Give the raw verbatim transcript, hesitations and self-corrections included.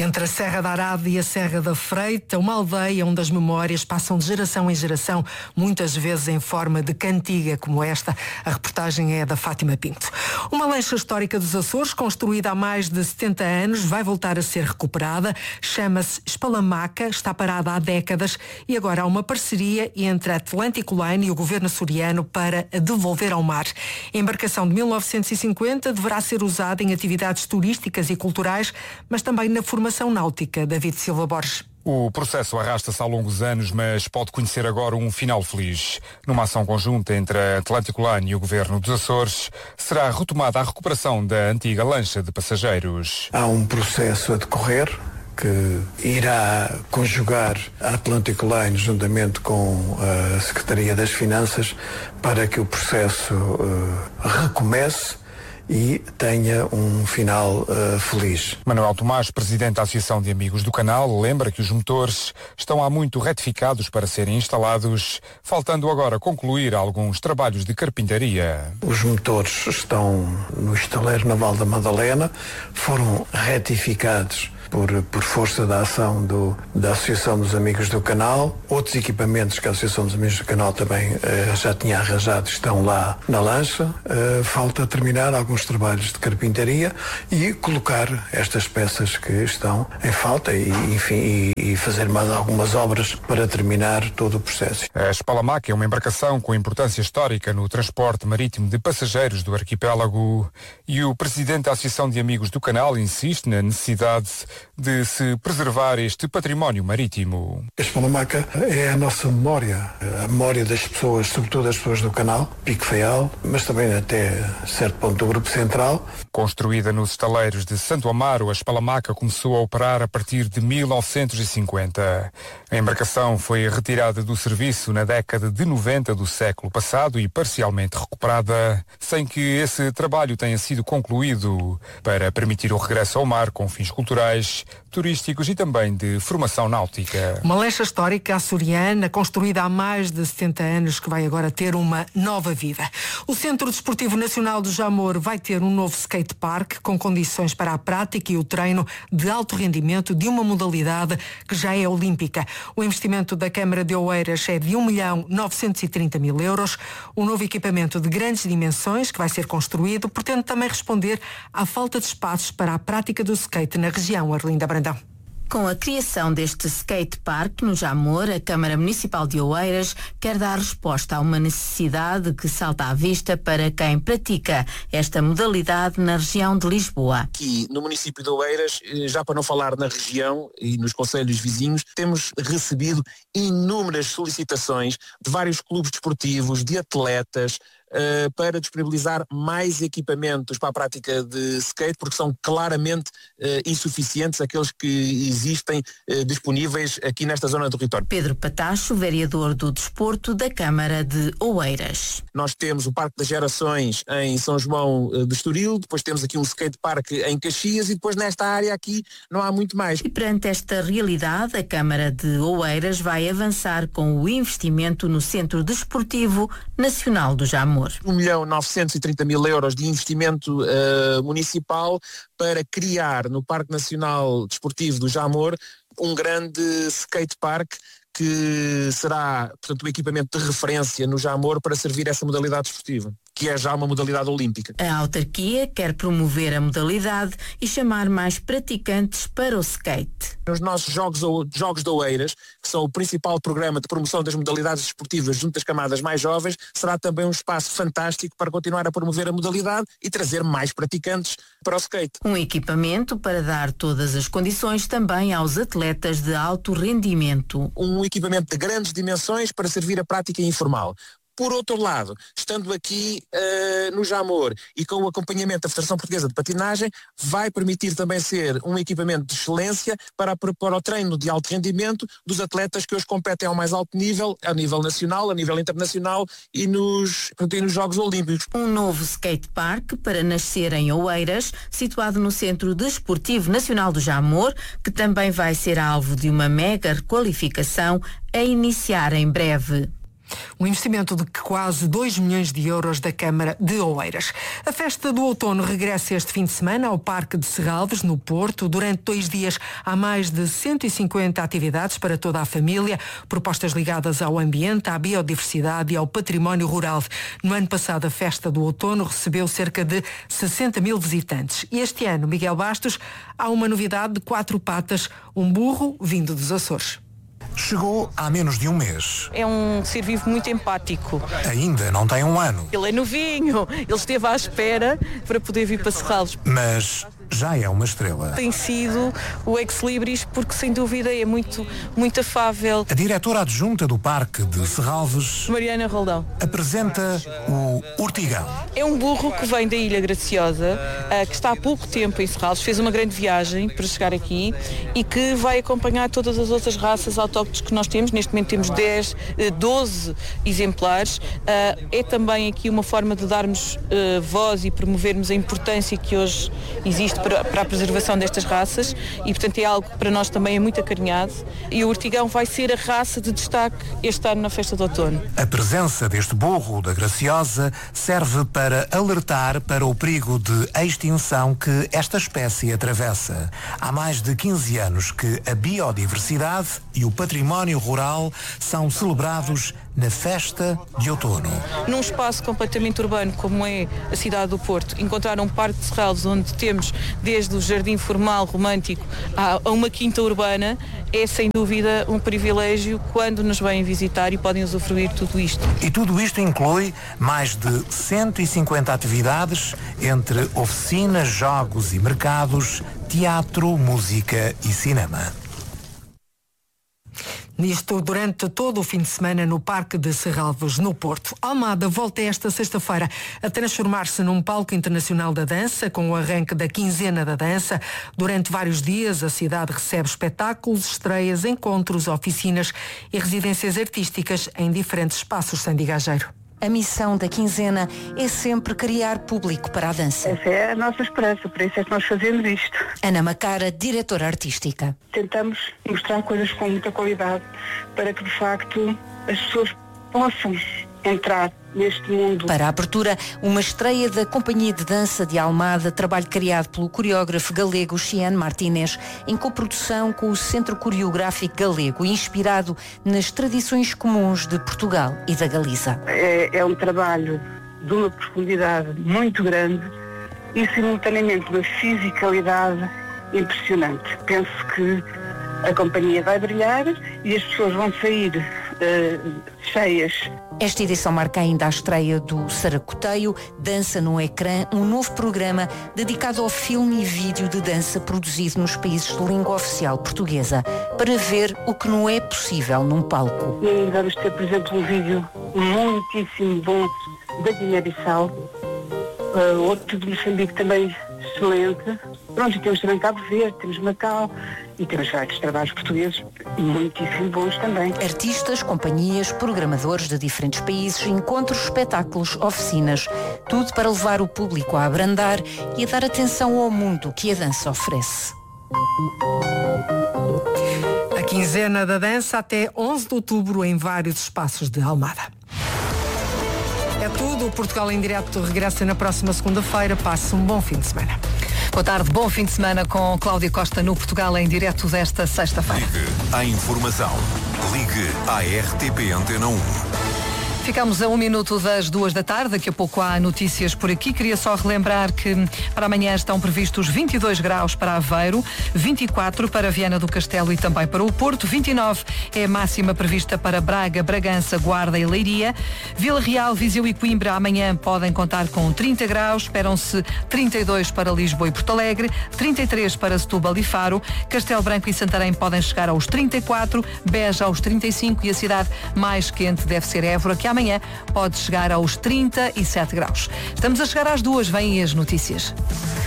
Entre a Serra da Arada e a Serra da Freita, uma aldeia onde as memórias passam de geração em geração, muitas vezes em forma de cantiga como esta. A reportagem é da Fátima Pinto. Uma lancha histórica dos Açores, construída há mais de setenta anos, vai voltar a ser recuperada. Chama-se Espalamaca, está parada há décadas e agora há uma parceria entre a Atlântico Line e o governo açoriano para a devolver ao mar. A embarcação de mil novecentos e cinquenta deverá ser usada em atividades turísticas e culturais, mas também na formação náutica. David Silva Borges. O processo arrasta-se ao longo dos anos, mas pode conhecer agora um final feliz. Numa ação conjunta entre a Atlântico Line e o Governo dos Açores, será retomada a recuperação da antiga lancha de passageiros. Há um processo a decorrer que irá conjugar a Atlântico Line juntamente com a Secretaria das Finanças para que o processo uh, recomece e tenha um final uh, feliz. Manuel Tomás, presidente da Associação de Amigos do Canal, lembra que os motores estão há muito retificados para serem instalados, faltando agora concluir alguns trabalhos de carpintaria. Os motores estão no estaleiro naval da Madalena, foram retificados Por, por força da ação do, da Associação dos Amigos do Canal. Outros equipamentos que a Associação dos Amigos do Canal também uh, já tinha arranjado estão lá na lancha. Uh, falta terminar alguns trabalhos de carpintaria e colocar estas peças que estão em falta e, enfim, e, e fazer mais algumas obras para terminar todo o processo. A Espalamaca é uma embarcação com importância histórica no transporte marítimo de passageiros do arquipélago e o presidente da Associação de Amigos do Canal insiste na necessidade de se preservar este património marítimo. A Espalamaca é a nossa memória, a memória das pessoas, sobretudo das pessoas do canal, Pico Faial, mas também até certo ponto do Grupo Central. Construída nos estaleiros de Santo Amaro, a Espalamaca começou a operar a partir de mil novecentos e cinquenta. A embarcação foi retirada do serviço na década de noventa do século passado e parcialmente recuperada, sem que esse trabalho tenha sido concluído, para permitir o regresso ao mar com fins culturais, turísticos e também de formação náutica. Uma lancha histórica açoriana construída há mais de setenta anos que vai agora ter uma nova vida. O Centro Desportivo Nacional do Jamor vai ter um novo skate park com condições para a prática e o treino de alto rendimento de uma modalidade que já é olímpica. O investimento da Câmara de Oeiras é de um milhão novecentos e trinta mil euros. O novo equipamento de grandes dimensões que vai ser construído pretende também responder à falta de espaços para a prática do skate na região. Arlinda Brandão. Com a criação deste skate park no Jamor, a Câmara Municipal de Oeiras quer dar resposta a uma necessidade que salta à vista para quem pratica esta modalidade na região de Lisboa. Aqui no município de Oeiras, já para não falar na região e nos concelhos vizinhos, temos recebido inúmeras solicitações de vários clubes desportivos, de atletas, Uh, para disponibilizar mais equipamentos para a prática de skate, porque são claramente uh, insuficientes aqueles que existem uh, disponíveis aqui nesta zona do território. Pedro Patacho, vereador do Desporto da Câmara de Oeiras. Nós temos o Parque das Gerações em São João uh, de Estoril, depois temos aqui um skate park em Caxias e depois nesta área aqui não há muito mais. E perante esta realidade, a Câmara de Oeiras vai avançar com o investimento no Centro Desportivo Nacional do Jamor. um milhão novecentos e trinta mil euros de investimento uh, municipal para criar no Parque Nacional Desportivo do Jamor um grande skate park que será, portanto, o equipamento de referência no Jamor para servir essa modalidade desportiva, que é já uma modalidade olímpica. A autarquia quer promover a modalidade e chamar mais praticantes para o skate. Nos nossos Jogos, Jogos de Oeiras, que são o principal programa de promoção das modalidades desportivas junto às camadas mais jovens, será também um espaço fantástico para continuar a promover a modalidade e trazer mais praticantes para o skate. Um equipamento para dar todas as condições também aos atletas de alto rendimento. Um equipamento de grandes dimensões para servir a prática informal. Por outro lado, estando aqui uh, no Jamor e com o acompanhamento da Federação Portuguesa de Patinagem, vai permitir também ser um equipamento de excelência para, para o treino de alto rendimento dos atletas que hoje competem ao mais alto nível, a nível nacional, a nível internacional e nos, e nos Jogos Olímpicos. Um novo skate park para nascer em Oeiras, situado no Centro Desportivo Nacional do Jamor, que também vai ser alvo de uma mega requalificação a iniciar em breve. Um investimento de quase dois milhões de euros da Câmara de Oeiras. A festa do outono regressa este fim de semana ao Parque de Serralves, no Porto. Durante dois dias há mais de cento e cinquenta atividades para toda a família, propostas ligadas ao ambiente, à biodiversidade e ao património rural. No ano passado, a festa do outono recebeu cerca de sessenta mil visitantes. E este ano, Miguel Bastos, há uma novidade de quatro patas, um burro vindo dos Açores. Chegou há menos de um mês. É um ser vivo muito empático. Ainda não tem um ano. Ele é novinho, ele esteve à espera para poder vir para Serralves. Mas já é uma estrela. Tem sido o ex-libris porque, sem dúvida, é muito, muito afável. A diretora adjunta do Parque de Serralves, Mariana Roldão, apresenta o Urtigão. É um burro que vem da Ilha Graciosa, que está há pouco tempo em Serralves, fez uma grande viagem para chegar aqui e que vai acompanhar todas as outras raças autóctones que nós temos. Neste momento temos dez, doze exemplares. É também aqui uma forma de darmos voz e promovermos a importância que hoje existe Para, para a preservação destas raças e, portanto, é algo que para nós também é muito acarinhado, e o Urtigão vai ser a raça de destaque este ano na festa de outono. A presença deste burro da Graciosa serve para alertar para o perigo de extinção que esta espécie atravessa. Há mais de quinze anos que a biodiversidade e o património rural são celebrados na festa de outono. Num espaço completamente urbano como é a cidade do Porto, encontrar um parque de Serralves onde temos desde o jardim formal romântico a uma quinta urbana é sem dúvida um privilégio quando nos vêm visitar e podem usufruir tudo isto. E tudo isto inclui mais de cento e cinquenta atividades entre oficinas, jogos e mercados, teatro, música e cinema. Nisto durante todo o fim de semana no Parque de Serralves, no Porto. Almada volta esta sexta-feira a transformar-se num palco internacional da dança, com o arranque da quinzena da dança. Durante vários dias, a cidade recebe espetáculos, estreias, encontros, oficinas e residências artísticas em diferentes espaços. Sandy Gageiro. A missão da quinzena é sempre criar público para a dança. Essa é a nossa esperança, por isso é que nós fazemos isto. Ana Macara, diretora artística. Tentamos mostrar coisas com muita qualidade para que, de facto, as pessoas possam entrar neste mundo. Para a abertura, uma estreia da Companhia de Dança de Almada, trabalho criado pelo coreógrafo galego Xian Martínez, em coprodução com o Centro Coreográfico Galego, inspirado nas tradições comuns de Portugal e da Galiza. É, é um trabalho de uma profundidade muito grande e, simultaneamente, uma fisicalidade impressionante. Penso que a companhia vai brilhar e as pessoas vão sair uh, cheias. Esta edição marca ainda a estreia do Saracoteio, Dança no Ecrã, um novo programa dedicado ao filme e vídeo de dança produzido nos países de língua oficial portuguesa, para ver o que não é possível num palco. E vamos ter, por exemplo, um vídeo muitíssimo bom da Guiné-Bissau, uh, outro de Moçambique também excelente. Pronto, e temos também Cabo Verde, temos Macau e temos vários trabalhos portugueses muitíssimo bons também. Artistas, companhias, programadores de diferentes países, encontros, espetáculos, oficinas, tudo para levar o público a abrandar e a dar atenção ao mundo que a dança oferece. A quinzena da dança até onze de outubro em vários espaços de Almada. É tudo, o Portugal em Direto regressa na próxima segunda-feira. Passe um bom fim de semana. Boa tarde, bom fim de semana com Cláudia Costa no Portugal em Direto desta sexta-feira. Ligue à informação. Ligue à R T P Antena um. Ficamos a um minuto das duas da tarde, daqui a pouco há notícias por aqui. Queria só relembrar que para amanhã estão previstos vinte e dois graus para Aveiro, vinte e quatro para Viana do Castelo e também para o Porto, vinte e nove é a máxima prevista para Braga, Bragança, Guarda e Leiria. Vila Real, Viseu e Coimbra amanhã podem contar com trinta graus, esperam-se trinta e dois para Lisboa e Porto Alegre, trinta e três para Setúbal e Faro, Castelo Branco e Santarém podem chegar aos trinta e quatro, Beja aos trinta e cinco e a cidade mais quente deve ser Évora, que amanhã pode chegar aos trinta e sete graus. Estamos a chegar às duas, vêm as notícias.